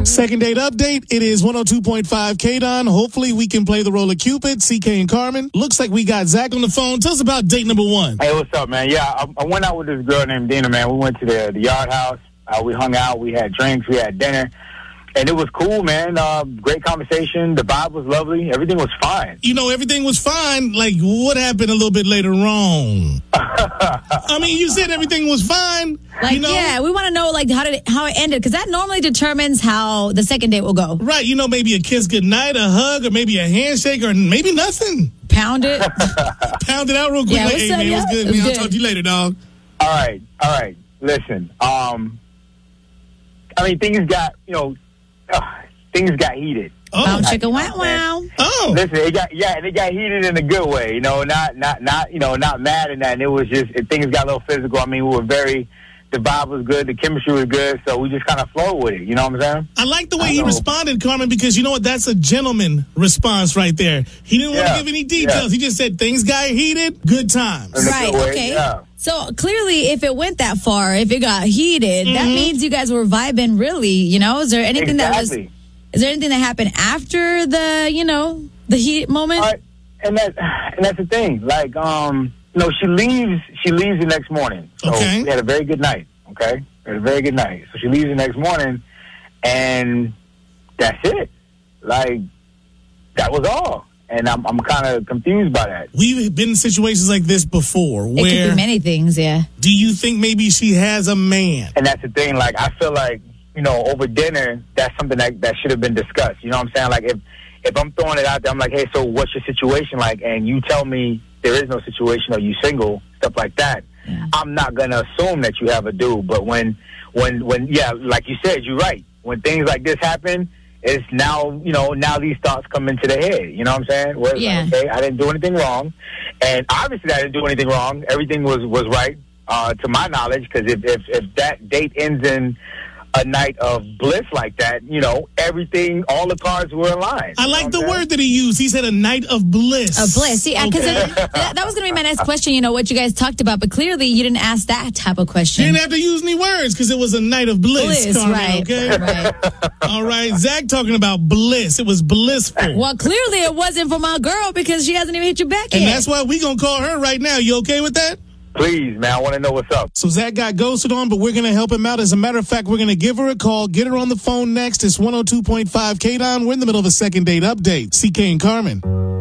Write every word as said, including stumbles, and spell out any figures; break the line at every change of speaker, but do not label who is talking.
Second date update. It is one oh two point five K-Don. Hopefully we can play the role of Cupid, C K and Carmen. Looks like we got Zach on the phone. Tell us about date number one.
Hey, what's up, man? Yeah, I, I went out with this girl named Dina, man. We went to the, the Yard House. Uh, we hung out. We had drinks. We had dinner. And it was cool, man. Uh, great conversation. The vibe was lovely. Everything was fine.
You know, everything was fine. Like, what happened a little bit later on? I mean, you said everything was fine.
Like,
you know?
yeah, we want to know, like, how did it, how it ended, because that normally determines how the second date will go.
Right. You know, maybe a kiss goodnight, a hug, or maybe a handshake, or maybe nothing.
Pound it.
Pound it out real quick.
Yeah,
like,
what's
hey,
up,
man,
yeah?
what's good,
It was
man? I'll
good.
talk to you later, dog.
All right. All right. Listen. Um, I mean, things got, you know, uh, things got heated.
Oh.
Bound chicken, wow, wow.
Oh.
Listen, it got yeah, and it got heated in a good way. You know, not not not you know, not mad in that. And it was just it, things got a little physical. I mean, we were very. The vibe was good. The chemistry was good. So we just kind of flowed with it. You know what I'm saying?
I like the way
I
he
know.
responded, Carmen, because you know what? That's a gentleman response right there. He didn't want to
Yeah.
give any details.
Yeah.
He just said things got heated, good times.
In a
Right,
good way,
okay.
yeah.
So clearly, if it went that far, if it got heated, that
Mhm.
means you guys were vibing really, you know? Is there anything that was,
Exactly.
is there anything that happened after the, you know, the heat moment?
All right, and that and that's the thing. Like, um, you know, she leaves. She leaves the next morning. So
Okay.
we had a very good night. Okay, we had a very good night. So she leaves the next morning, and that's it. Like, that was all. And I'm I'm kind of confused by that.
We've been in situations like this before
It could
where
be many things, yeah.
do you think maybe she has a man?
And that's the thing. Like, I feel like, you know, over dinner, that's something that that should have been discussed. You know what I'm saying? Like, if if I'm throwing it out there, I'm like, hey, so what's your situation like? And you tell me there is no situation, or you single, stuff like that.
Yeah.
I'm not gonna assume that you have a dude. But when when when yeah, like you said, you're right. When things like this happen, it's now, you know, now these thoughts come into the head. You know what I'm saying? Where it's
Yeah.
like, okay, I didn't do anything wrong, and obviously I didn't do anything wrong. Everything was was right, uh, to my knowledge. Because if, if if that date ends in a night of bliss like that, you know, everything, all the cards were in line.
I
You know
like
what
the
I'm saying?
word that he used. He said a night of bliss.
Of bliss. See, because
Okay.
that, that was going to be my next question, you know, what you guys talked about. But clearly, you didn't ask that type of
You
question.
didn't have to use any words because it was a night of bliss,
Bliss,
Carmen,
right,
okay?
right.
All right. Zach talking about bliss. It was blissful.
Well, clearly it wasn't for my girl because she hasn't even hit you back
And
yet.
that's why we going to call her right now. You okay with that?
Please, man, I want to know what's up.
So Zach got ghosted on, but we're going to help him out. As a matter of fact, we're going to give her a call, get her on the phone next. It's one oh two point five K-Don. We're in the middle of a second date update. C K and Carmen.